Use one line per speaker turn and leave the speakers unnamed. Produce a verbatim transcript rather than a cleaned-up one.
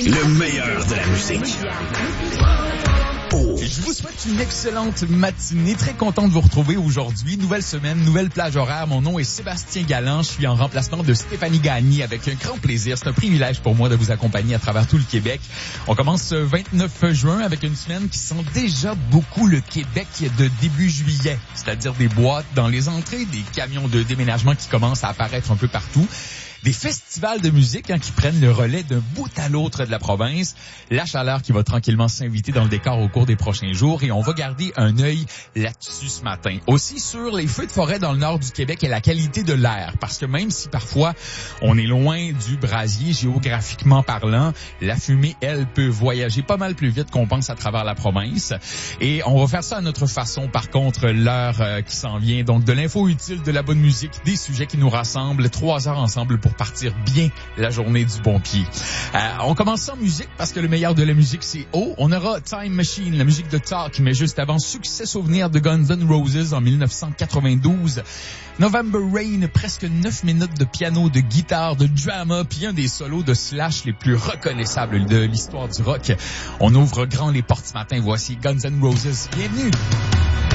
Le meilleur de la musique. Oh.
Je vous souhaite une excellente matinée. Très content de vous retrouver aujourd'hui. Nouvelle semaine, nouvelle plage horaire. Mon nom est Sébastien Galland. Je suis en remplacement de Stéphanie Gagné avec un grand plaisir. C'est un privilège pour moi de vous accompagner à travers tout le Québec. On commence ce vingt-neuf juin avec une semaine qui sent déjà beaucoup le Québec de début juillet. C'est-à-dire des boîtes dans les entrées, des camions de déménagement qui commencent à apparaître un peu partout. Des festivals de musique hein, qui prennent le relais d'un bout à l'autre de la province. La chaleur qui va tranquillement s'inviter dans le décor au cours des prochains jours et on va garder un œil là-dessus ce matin. Aussi sur les feux de forêt dans le nord du Québec et la qualité de l'air. Parce que même si parfois on est loin du brasier géographiquement parlant, la fumée, elle, peut voyager pas mal plus vite qu'on pense à travers la province. Et on va faire ça à notre façon. Par contre, l'heure euh, qui s'en vient, donc de l'info utile, de la bonne musique, des sujets qui nous rassemblent, trois heures ensemble pour partir bien la journée du bon pied. Euh, on commence en musique parce que le meilleur de la musique, c'est haut. On aura Time Machine, la musique de Talk, mais juste avant, succès souvenir de Guns N' Roses en dix-neuf cent quatre-vingt-douze. November Rain, presque neuf minutes de piano, de guitare, de drama, puis un des solos de Slash les plus reconnaissables de l'histoire du rock. On ouvre grand les portes ce matin. Voici Guns N' Roses. Bienvenue!